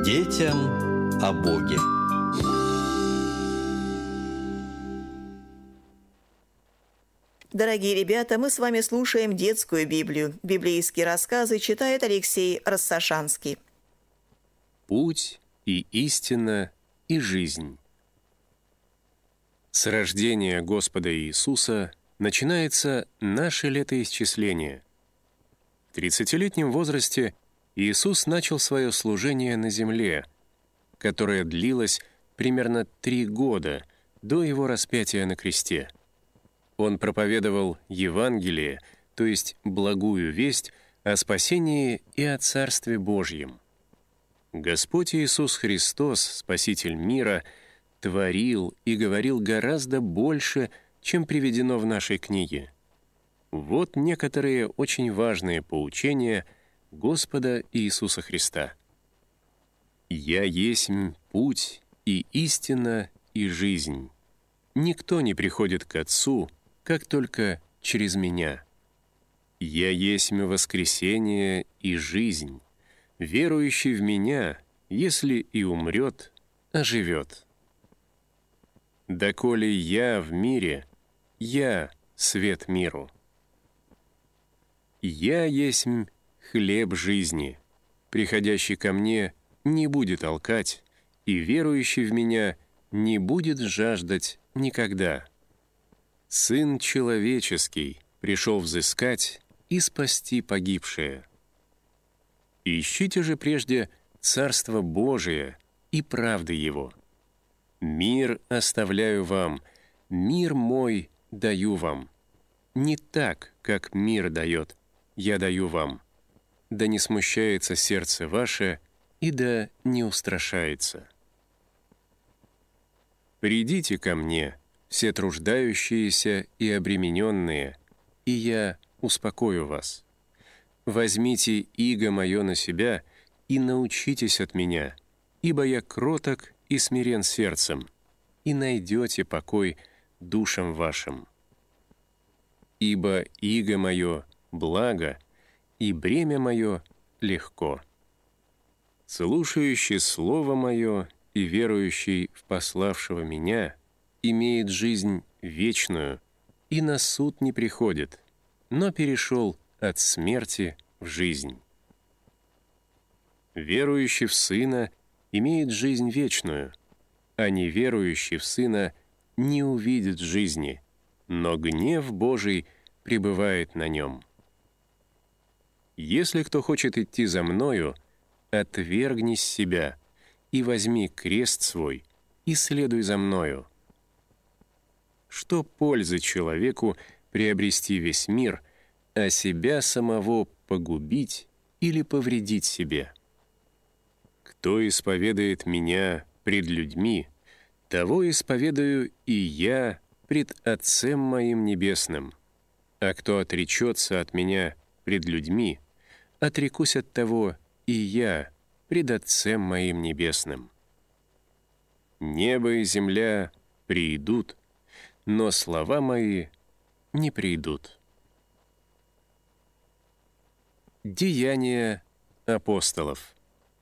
Детям о Боге. Дорогие ребята, мы с вами слушаем детскую Библию. Библейские рассказы читает Алексей Рассашанский. Путь и истина и жизнь. С рождения Господа Иисуса начинается наше летоисчисление. В 30-летнем возрасте Иисус начал свое служение на земле, которое длилось примерно 3 года до Его распятия на кресте. Он проповедовал Евангелие, то есть благую весть о спасении и о Царстве Божьем. Господь Иисус Христос, Спаситель мира, творил и говорил гораздо больше, чем приведено в нашей книге. Вот некоторые очень важные поучения Господа Иисуса Христа. «Я есмь путь и истина и жизнь. Никто не приходит к Отцу, как только через Меня. Я есмь воскресение и жизнь. Верующий в Меня, если и умрет, оживет. Доколе Я в мире, Я свет миру. Я есмь хлеб жизни. Приходящий ко Мне не будет алкать, и верующий в Меня не будет жаждать никогда. Сын человеческий пришел взыскать и спасти погибшее. Ищите же прежде Царство Божие и правды Его. Мир оставляю вам, мир мой даю вам. Не так, как мир дает, я даю вам. Да не смущается сердце ваше, и да не устрашается. Придите ко мне, все труждающиеся и обремененные, и я успокою вас. Возьмите иго мое на себя и научитесь от меня, ибо я кроток и смирен сердцем, и найдете покой душам вашим. Ибо иго мое благо, и бремя мое легко. Слушающий слово мое и верующий в пославшего меня имеет жизнь вечную и на суд не приходит, но перешел от смерти в жизнь. Верующий в Сына имеет жизнь вечную, а неверующий в Сына не увидит жизни, но гнев Божий пребывает на нем. Если кто хочет идти за Мною, отвергнись себя и возьми крест свой и следуй за Мною. Что пользы человеку приобрести весь мир, а себя самого погубить или повредить себе? Кто исповедует Меня пред людьми, того исповедую и Я пред Отцем Моим Небесным. А кто отречется от Меня пред людьми, отрекусь от того и Я пред Отцем Моим Небесным. Небо и земля приидут, но слова Мои не приидут». Деяния апостолов.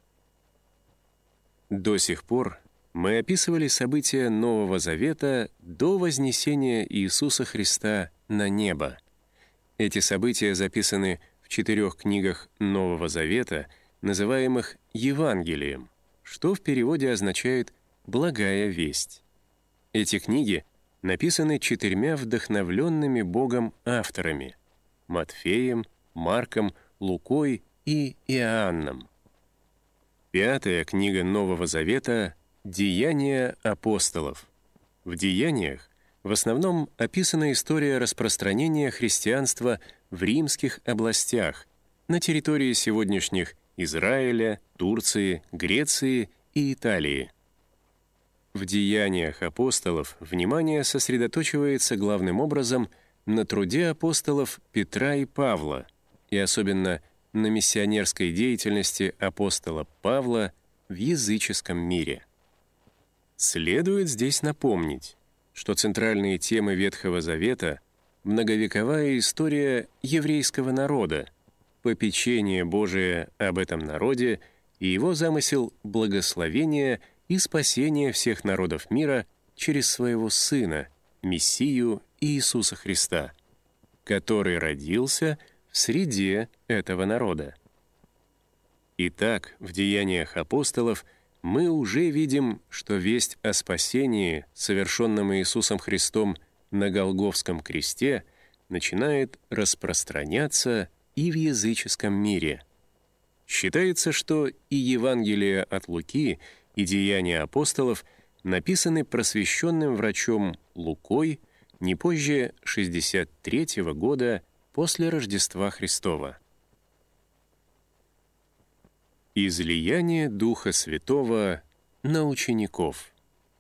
До сих пор мы описывали события Нового Завета до вознесения Иисуса Христа на небо. Эти события записаны в 4 книгах Нового Завета, называемых Евангелием, что в переводе означает «благая весть». Эти книги написаны 4 вдохновленными Богом авторами — Матфеем, Марком, Лукой и Иоанном. 5 книга Нового Завета — «Деяния апостолов». В «Деяниях» в основном описана история распространения христианства в римских областях на территории сегодняшних Израиля, Турции, Греции и Италии. В «Деяниях апостолов» внимание сосредоточивается главным образом на труде апостолов Петра и Павла, и особенно на миссионерской деятельности апостола Павла в языческом мире. Следует здесь напомнить, что центральные темы Ветхого Завета — многовековая история еврейского народа, попечение Божие об этом народе и его замысел благословения и спасения всех народов мира через своего Сына, Мессию Иисуса Христа, который родился в среде этого народа. Итак, в Деяниях апостолов мы уже видим, что весть о спасении, совершенном Иисусом Христом на Голгофском кресте, начинает распространяться и в языческом мире. Считается, что и Евангелие от Луки, и Деяния апостолов написаны просвещенным врачом Лукой не позже 63 года после Рождества Христова. Излияние Духа Святого на учеников.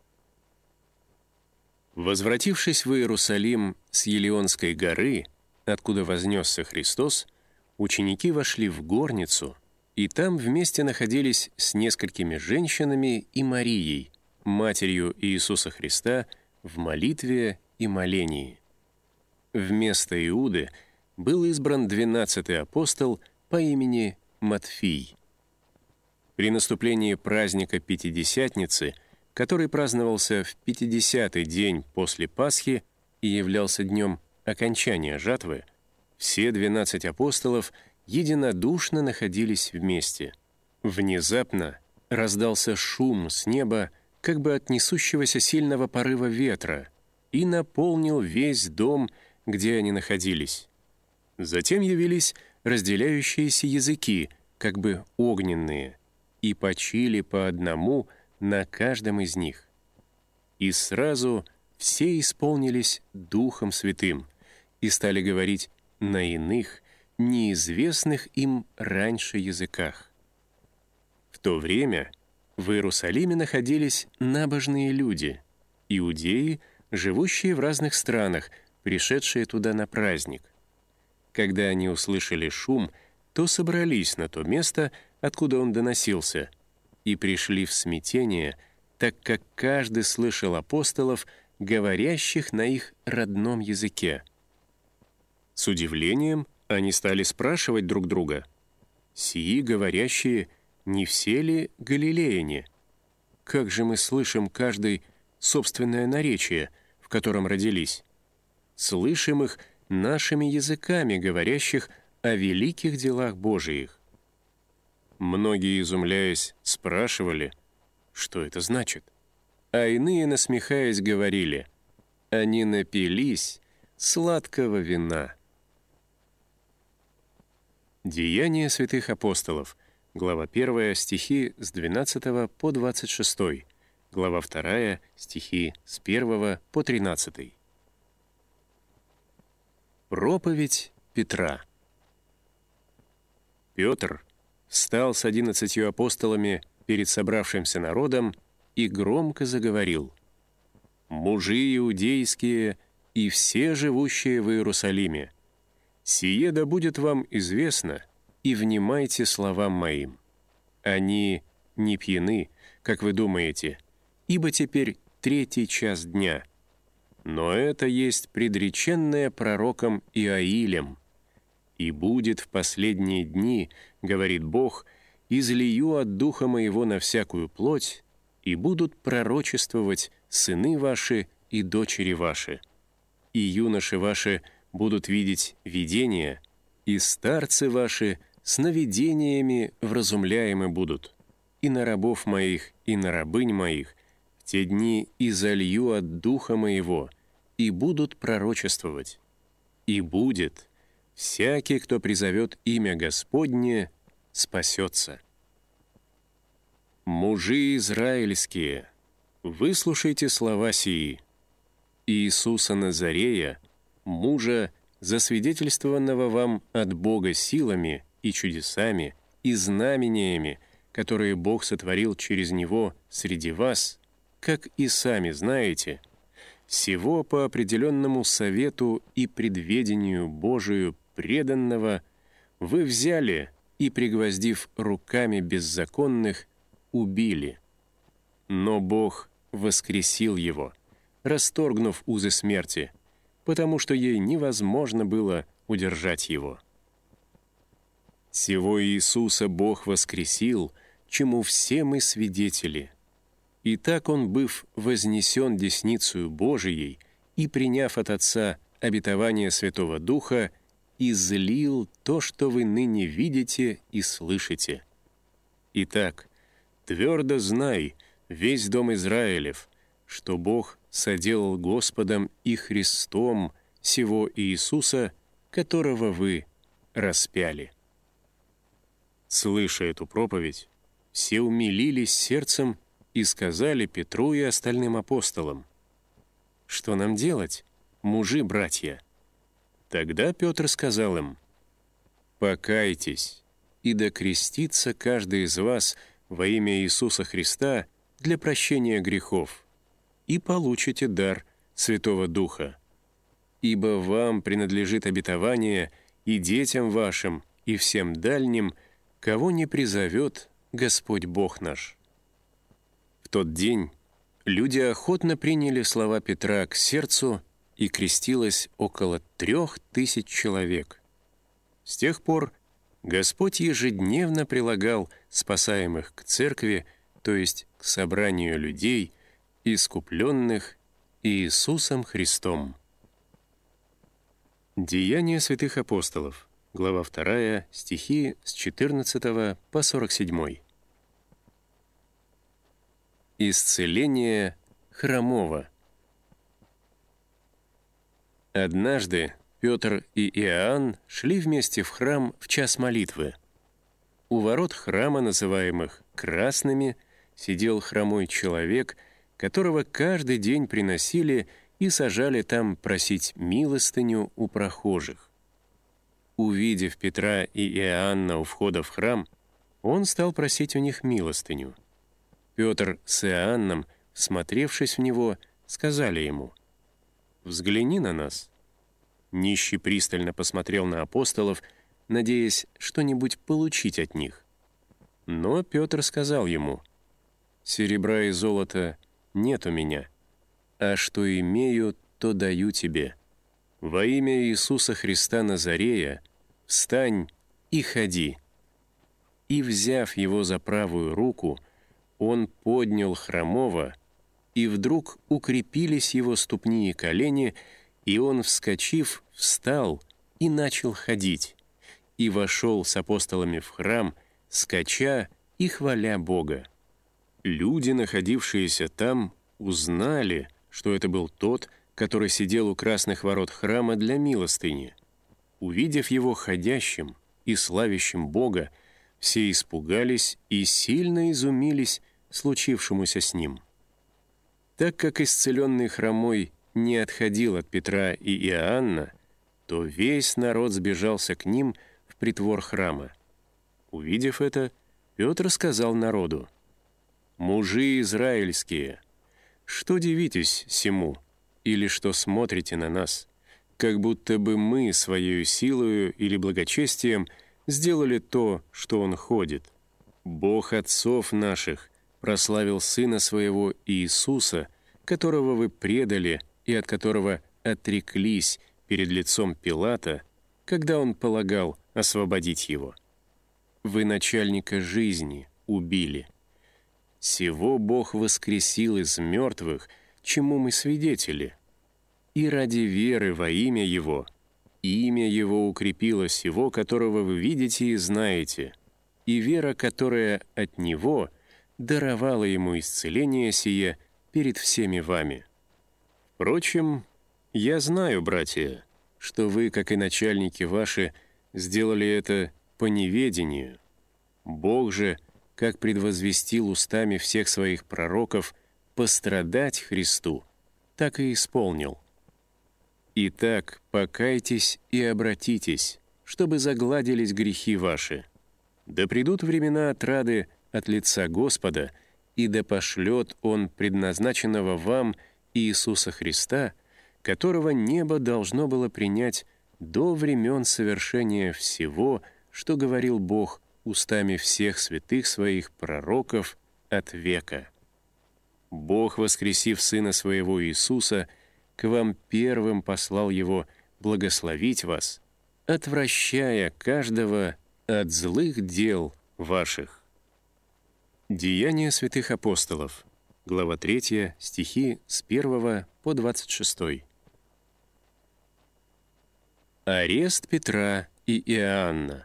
Возвратившись в Иерусалим с Елеонской горы, откуда вознесся Христос, ученики вошли в горницу, и там вместе находились с несколькими женщинами и Марией, матерью Иисуса Христа, в молитве и молении. Вместо Иуды был избран 12-й апостол по имени Матфий. При наступлении праздника Пятидесятницы, который праздновался в 50-й день после Пасхи и являлся днем окончания жатвы, все 12 апостолов единодушно находились вместе. Внезапно раздался шум с неба, как бы от несущегося сильного порыва ветра, и наполнил весь дом, где они находились. Затем явились разделяющиеся языки, как бы огненные, и почили по одному на каждом из них. И сразу все исполнились Духом Святым и стали говорить на иных, неизвестных им раньше языках. В то время в Иерусалиме находились набожные люди, иудеи, живущие в разных странах, пришедшие туда на праздник. Когда они услышали шум, то собрались на то место, откуда он доносился, и пришли в смятение, так как каждый слышал апостолов, говорящих на их родном языке. С удивлением они стали спрашивать друг друга: «Сии говорящие, не все ли галилеяне? Как же мы слышим каждый собственное наречие, в котором родились? Слышим их нашими языками, говорящих о великих делах Божиих». Многие, изумляясь, спрашивали, что это значит, а иные, насмехаясь, говорили: «Они напились сладкого вина». Деяния святых апостолов, глава 1, стихи с 12 по 26, глава 2, стихи с 1 по 13. Проповедь Петра. Петр встал с 11 апостолами перед собравшимся народом и громко заговорил: «Мужи иудейские и все живущие в Иерусалиме, сие да будет вам известно, и внимайте словам моим. Они не пьяны, как вы думаете, ибо теперь 3-й час дня. Но это есть предреченное пророком Иоилем. И будет в последние дни, говорит Бог, излию от Духа Моего на всякую плоть, и будут пророчествовать сыны ваши и дочери ваши. И юноши ваши будут видеть видения, и старцы ваши сновидениями вразумляемы будут. И на рабов моих, и на рабынь моих в те дни изолью от Духа Моего, и будут пророчествовать. И будет, всякий, кто призовет имя Господне, спасется. Мужи израильские, выслушайте слова сии. Иисуса Назарея, мужа, засвидетельствованного вам от Бога силами и чудесами, и знамениями, которые Бог сотворил через Него среди вас, как и сами знаете, всего по определенному совету и предведению Божию преданного вы взяли и, пригвоздив руками беззаконных, убили. Но Бог воскресил его, расторгнув узы смерти, потому что ей невозможно было удержать его. Сего Иисуса Бог воскресил, чему все мы свидетели. И так он, быв вознесен десницею Божией и приняв от Отца обетование Святого Духа, излил то, что вы ныне видите и слышите. Итак, твердо знай, весь дом Израилев, что Бог соделал Господом и Христом сего Иисуса, которого вы распяли». Слыша эту проповедь, все умилились сердцем и сказали Петру и остальным апостолам: «Что нам делать, мужи-братья?» Тогда Петр сказал им: «Покайтесь, и да крестится каждый из вас во имя Иисуса Христа для прощения грехов, и получите дар Святого Духа. Ибо вам принадлежит обетование и детям вашим, и всем дальним, кого не призовет Господь Бог наш». В тот день люди охотно приняли слова Петра к сердцу, и крестилось около 3000 человек. С тех пор Господь ежедневно прилагал спасаемых к церкви, то есть к собранию людей, искупленных Иисусом Христом. Деяния святых апостолов, глава 2, стихи с 14 по 47. Исцеление хромого. Однажды Петр и Иоанн шли вместе в храм в час молитвы. У ворот храма, называемых «красными», сидел хромой человек, которого каждый день приносили и сажали там просить милостыню у прохожих. Увидев Петра и Иоанна у входа в храм, он стал просить у них милостыню. Петр с Иоанном, всмотревшись в него, сказали ему: «Взгляни на нас». Нищий пристально посмотрел на апостолов, надеясь что-нибудь получить от них. Но Петр сказал ему: «Серебра и золота нет у меня, а что имею, то даю тебе. Во имя Иисуса Христа Назарея встань и ходи». И, взяв его за правую руку, он поднял хромого, и вдруг укрепились его ступни и колени, и он, вскочив, встал и начал ходить, и вошел с апостолами в храм, скача и хваля Бога. Люди, находившиеся там, узнали, что это был тот, который сидел у красных ворот храма для милостыни. Увидев его ходящим и славящим Бога, все испугались и сильно изумились случившемуся с ним. Так как исцеленный хромой не отходил от Петра и Иоанна, то весь народ сбежался к ним в притвор храма. Увидев это, Петр сказал народу: «Мужи израильские, что дивитесь сему, или что смотрите на нас, как будто бы мы своею силою или благочестием сделали то, что он ходит? Бог отцов наших прославил Сына Своего Иисуса, которого вы предали и от которого отреклись перед лицом Пилата, когда он полагал освободить его. Вы начальника жизни убили. Сего Бог воскресил из мертвых, чему мы свидетели. И ради веры во имя Его, имя Его укрепило сего, которого вы видите и знаете, и вера, которая от Него, даровала Ему исцеление сие перед всеми вами. Впрочем, я знаю, братья, что вы, как и начальники ваши, сделали это по неведению. Бог же, как предвозвестил устами всех своих пророков пострадать Христу, так и исполнил. Итак, покайтесь и обратитесь, чтобы загладились грехи ваши. Да придут времена отрады от лица Господа, и да пошлет Он предназначенного вам Иисуса Христа, которого небо должно было принять до времен совершения всего, что говорил Бог устами всех святых своих пророков от века. Бог, воскресив Сына Своего Иисуса, к вам первым послал Его благословить вас, отвращая каждого от злых дел ваших. Деяния святых апостолов, глава 3, стихи с 1 по 26. Арест Петра и Иоанна.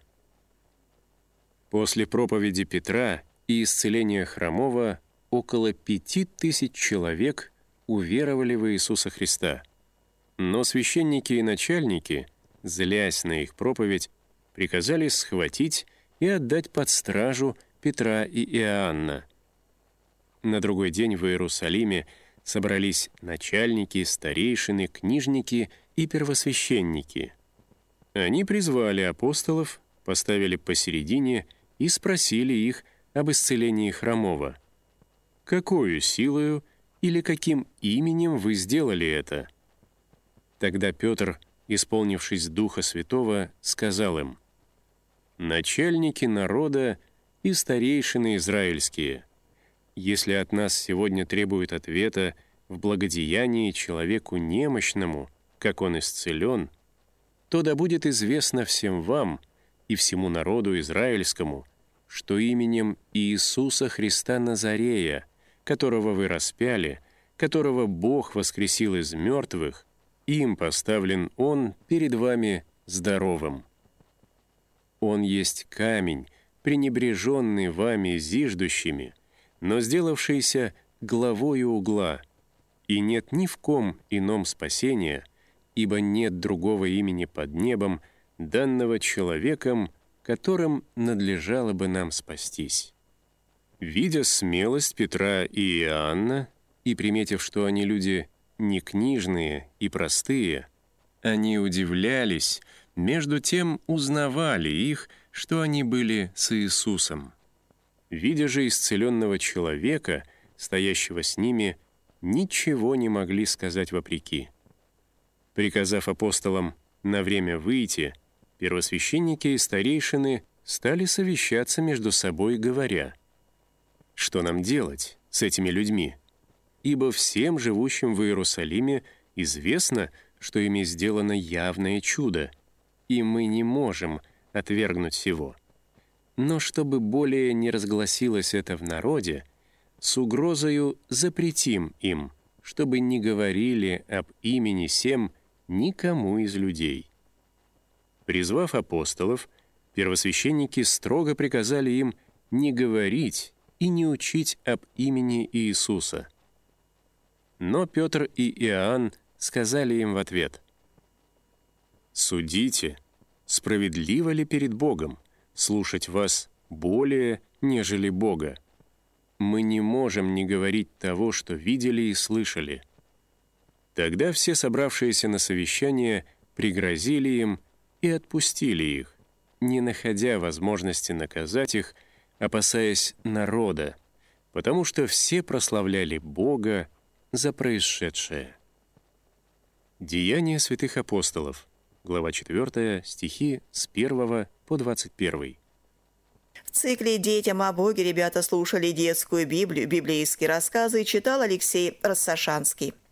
После проповеди Петра и исцеления хромого около 5000 человек уверовали в Иисуса Христа. Но священники и начальники, злясь на их проповедь, приказали схватить и отдать под стражу Петра и Иоанна. На другой день в Иерусалиме собрались начальники, старейшины, книжники и первосвященники. Они призвали апостолов, поставили посередине и спросили их об исцелении хромого. «Какою силою или каким именем вы сделали это?» Тогда Петр, исполнившись Духа Святого, сказал им: «Начальники народа и старейшины израильские, если от нас сегодня требуют ответа в благодеянии человеку немощному, как он исцелен, то да будет известно всем вам и всему народу израильскому, что именем Иисуса Христа Назарея, которого вы распяли, которого Бог воскресил из мертвых, им поставлен Он перед вами здоровым. Он есть камень, пренебреженный вами зиждущими, но сделавшийся главою угла, и нет ни в ком ином спасения, ибо нет другого имени под небом, данного человеком, которым надлежало бы нам спастись». Видя смелость Петра и Иоанна, и приметив, что они люди не книжные и простые, они удивлялись, между тем узнавали их, что они были с Иисусом. Видя же исцеленного человека, стоящего с ними, ничего не могли сказать вопреки. Приказав апостолам на время выйти, первосвященники и старейшины стали совещаться между собой, говоря: «Что нам делать с этими людьми? Ибо всем живущим в Иерусалиме известно, что ими сделано явное чудо, и мы не можем отвергнуть сего. Но чтобы более не разгласилось это в народе, с угрозою запретим им, чтобы не говорили об имени сем никому из людей». Призвав апостолов, первосвященники строго приказали им не говорить и не учить об имени Иисуса. Но Петр и Иоанн сказали им в ответ: «Судите, справедливо ли перед Богом слушать вас более, нежели Бога? Мы не можем не говорить того, что видели и слышали». Тогда все собравшиеся на совещание пригрозили им и отпустили их, не находя возможности наказать их, опасаясь народа, потому что все прославляли Бога за происшедшее. Деяния святых апостолов, глава 4, стихи с 1 по 21. В цикле «Детям о Боге» ребята слушали детскую Библию, библейские рассказы, читал Алексей Рассашанский.